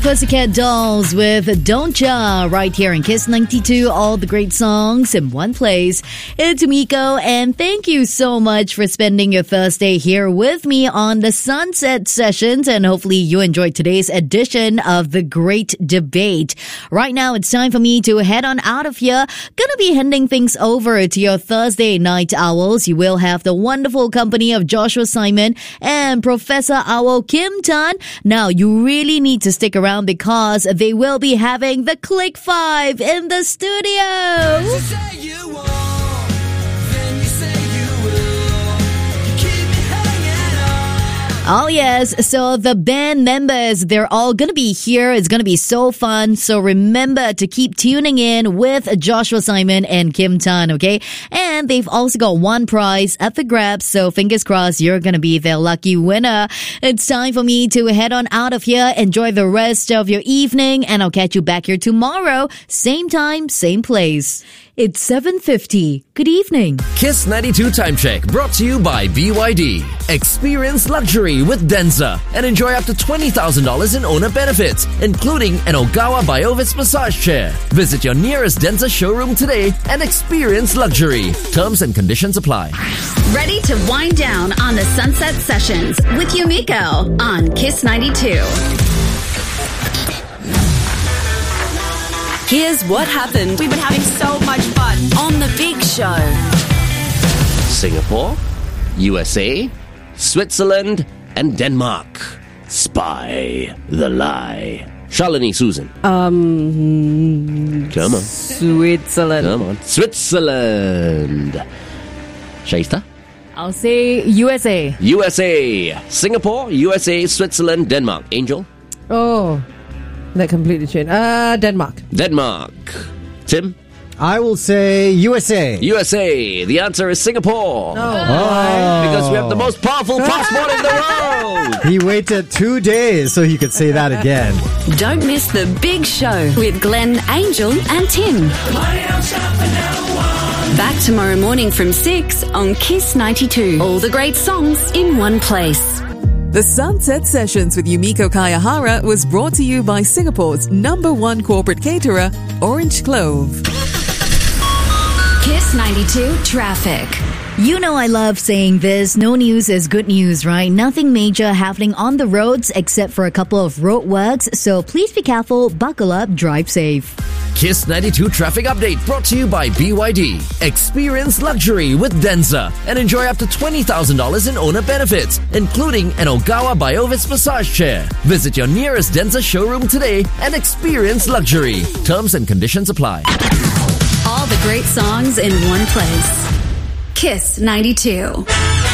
Pussycat Dolls with Don't Ya right here in Kiss 92. All the great songs in one place. It's Miko, and thank you so much for spending your Thursday here with me on the Sunset Sessions, and hopefully you enjoyed today's edition of The Great Debate. Right now, it's time for me to head on out of here. Gonna be handing things over to your Thursday night owls. You will have the wonderful company of Joshua Simon and Professor Owl Kim Tan. Now, you really need to stick around because they will be having the Click 5 in the studio. Oh yes, so the band members, they're all gonna be here. It's gonna be so fun. So remember to keep tuning in with Joshua Simon and Kim Tan, okay? And they've also got one prize up for grabs, so fingers crossed you're gonna be their lucky winner. It's time for me to head on out of here. Enjoy the rest of your evening, and I'll catch you back here tomorrow. Same time, same place. It's 7:50. Good evening. Kiss 92 Time Check brought to you by BYD. Experience luxury with Denza and enjoy up to $20,000 in owner benefits, including an Ogawa Biovis massage chair. Visit your nearest Denza showroom today and experience luxury. Terms and conditions apply. Ready to wind down on the Sunset Sessions with Yumiko on Kiss 92. Here's what happened. We've been having so much fun on The Big Show. Singapore, USA, Switzerland, and Denmark. Spy the lie. Shalini Susan. Come on. Switzerland. Come on. Switzerland. Shaista? I'll say USA. USA. Singapore, USA, Switzerland, Denmark. Angel? Oh, that completely changed. Denmark. Denmark. Tim? I will say USA. USA. The answer is Singapore. Oh. Because we have the most powerful passport in the world. He waited 2 days so he could say that again. Don't miss The Big Show with Glenn, Angel, and Tim. Back tomorrow morning from 6 on Kiss 92. All the great songs in one place. The Sunset Sessions with Yumiko Kayahara was brought to you by Singapore's #1 corporate caterer, Orange Clove. Kiss 92 Traffic. You know I love saying this. No news is good news, right? Nothing major happening on the roads except for a couple of road works. So please be careful, buckle up, drive safe. Kiss 92 Traffic Update brought to you by BYD. Experience luxury with Denza and enjoy up to $20,000 in owner benefits, including an Ogawa Biovis massage chair. Visit your nearest Denza showroom today and experience luxury. Terms and conditions apply. All the great songs in one place. Kiss 92.